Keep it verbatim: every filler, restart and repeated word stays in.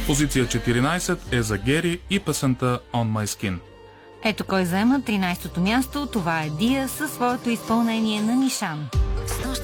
Позиция четиринайсет е за Гери и песента On My Skin. Ето кой заема тринайсетото място. Това е Дия със своето изпълнение на Нишан.